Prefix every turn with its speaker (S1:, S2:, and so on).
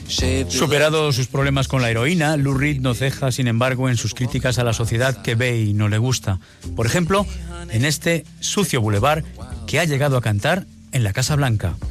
S1: Superado sus problemas con la heroína, Lou Reed no ceja, sin embargo, en sus críticas a la sociedad que ve y no le gusta. Por ejemplo, en este Sucio Boulevard que ha llegado a cantar en la Casa Blanca.